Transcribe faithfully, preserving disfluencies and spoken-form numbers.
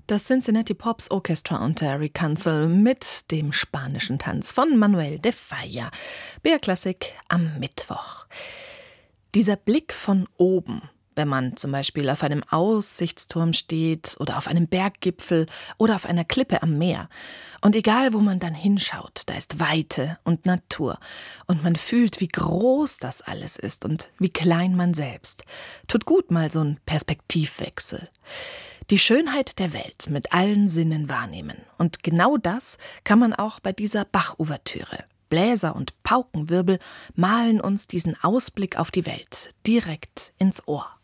Das Cincinnati Pops Orchestra unter Rick Hansel mit dem spanischen Tanz von Manuel de Falla. B R Klassik am Mittwoch. Dieser Blick von oben, wenn man zum Beispiel auf einem Aussichtsturm steht oder auf einem Berggipfel oder auf einer Klippe am Meer. Und egal, wo man dann hinschaut, da ist Weite und Natur. Und man fühlt, wie groß das alles ist und wie klein man selbst. Tut gut mal so ein Perspektivwechsel. Die Schönheit der Welt mit allen Sinnen wahrnehmen. Und genau das kann man auch bei dieser Bach-Ouvertüre. Bläser und Paukenwirbel malen uns diesen Ausblick auf die Welt direkt ins Ohr.